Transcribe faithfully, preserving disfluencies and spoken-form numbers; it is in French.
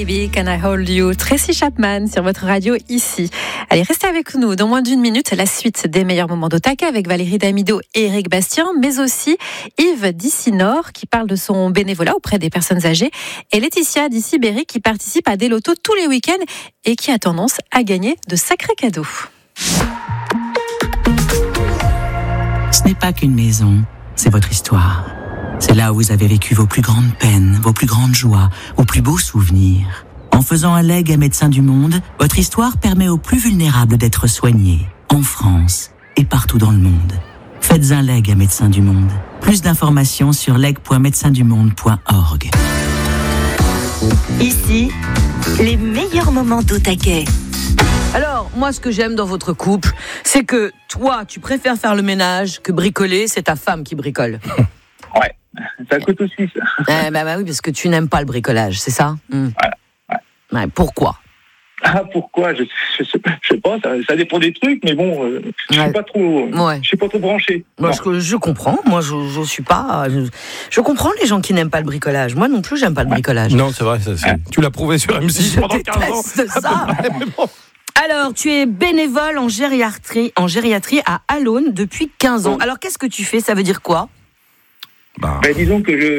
Baby, Can I Hold You? Tracy Chapman sur votre radio ici. Allez, restez avec nous. Dans moins d'une minute, la suite des meilleurs moments d'Otaka avec Valérie Damido et Eric Bastien, mais aussi Yves Dissinor qui parle de son bénévolat auprès des personnes âgées et Laetitia Dissi-Berry qui participe à des lotos tous les week-ends et qui a tendance à gagner de sacrés cadeaux. Ce n'est pas qu'une maison, c'est votre histoire. C'est là où vous avez vécu vos plus grandes peines, vos plus grandes joies, vos plus beaux souvenirs. En faisant un legs à Médecins du Monde, votre histoire permet aux plus vulnérables d'être soignés, en France et partout dans le monde. Faites un legs à Médecins du Monde. Plus d'informations sur leg point médecins du monde point org. Ici, les meilleurs moments d'Otaquet. Alors, moi, ce que j'aime dans votre couple, c'est que toi, tu préfères faire le ménage que bricoler, c'est ta femme qui bricole. Ouais, ça coûte aussi, ça. Eh ben, bah oui, parce que tu n'aimes pas le bricolage, c'est ça? mmh. Voilà. Ouais. Ouais, pourquoi? Ah, pourquoi? Je, je, je, je sais pas, ça, ça dépend des trucs, mais bon, euh, je Ouais. suis pas trop, Ouais. je suis pas trop branché. Moi, Non. je, je comprends. Moi, je, je suis pas. Je, je comprends les gens qui n'aiment pas le bricolage. Moi non plus, j'aime pas le bricolage. Non, c'est vrai, ça, c'est... tu l'as prouvé sur M six Je pendant quinze ans. déteste ça. Alors, tu es bénévole en gériatrie, en gériatrie à Alone depuis quinze ans. Alors, qu'est-ce que tu fais? Ça veut dire quoi? Bah... Ben, disons que je